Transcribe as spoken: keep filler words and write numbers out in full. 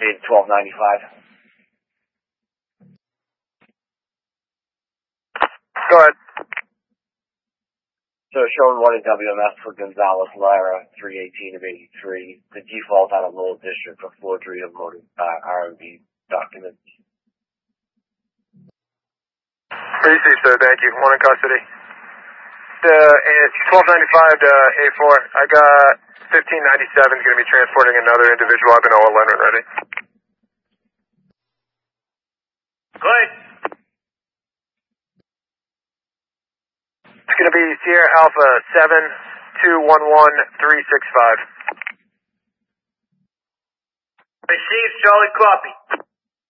in twelve ninety-five. Go ahead. So showing one in W M S for Gonzalez Lara, three eighteen of eighty-three. The default out of Lowell District for forgery of motor, uh, R and B documents. Received, sir. Thank you. One in custody. The it's twelve ninety-five to A four. I got fifteen ninety-seven is going to be transporting another individual. I've been O L N ready. Go ahead. It's going to be Sierra Alpha seven two one one three six five. Received, Charlie, copy.